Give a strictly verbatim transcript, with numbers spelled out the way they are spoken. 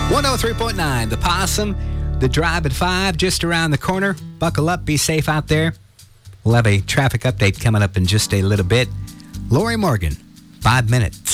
one oh three point nine, The Possum, The Drive at five, just around the corner. Buckle up, be safe out there. We'll have a traffic update coming up in just a little bit. Lori Morgan, five minutes.